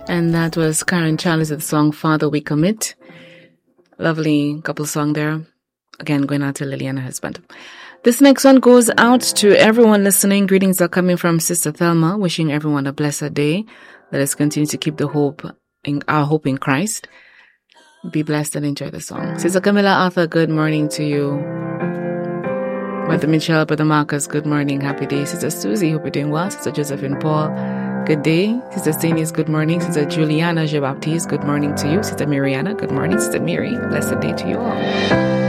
And that was Karen Charles with the song Father We Commit. Lovely couple song there. Again, going out to Lily and her husband. This next one goes out to everyone listening. Greetings are coming from Sister Thelma, wishing everyone a blessed day. Let us continue to keep our hope in Christ. Be blessed and enjoy the song. Sister Camilla Arthur, good morning to you. Brother Michelle, Brother Marcus, good morning. Happy day. Sister Susie, hope you're doing well. Sister Josephine Paul, good day. Sister Stanius, good morning. Sister Juliana Jean-Baptiste, good morning to you. Sister Mariana, good morning. Sister Mary, blessed day to you all.